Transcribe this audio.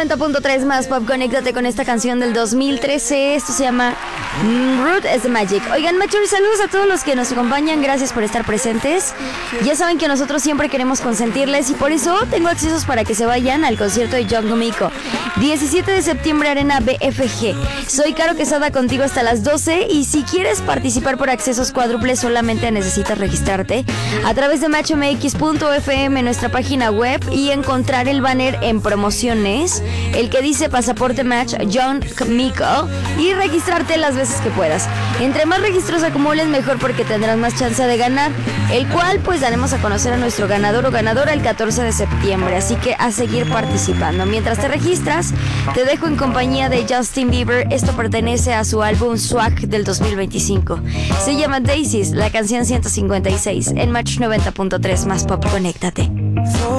90.3 más pop, conéctate con esta canción del 2013. Esto se llama Root is the Magic. Oigan, Machos, saludos a todos los que nos acompañan. Gracias por estar presentes. Ya saben que nosotros siempre queremos consentirles y por eso tengo accesos para que se vayan al concierto de John Gumiko. 17 de septiembre, Arena BFG. Soy Caro Quesada contigo hasta las 12 y si quieres participar por accesos cuádruples solamente necesitas registrarte a través de matchmx.fm, nuestra página web, y encontrar el banner en promociones, el que dice Pasaporte Match John Gumiko, y registrarte las veces que puedas. Entre más registros acumules, mejor, porque tendrás más chance de ganar, el cual pues daremos a conocer a nuestro ganador o ganadora el 14 de septiembre, así que a seguir participando. Mientras te registras, te dejo en compañía de Justin Bieber. Esto pertenece a su álbum Swag del 2025. Se llama Daisies, la canción 156 en Match 90.3 más pop, conéctate.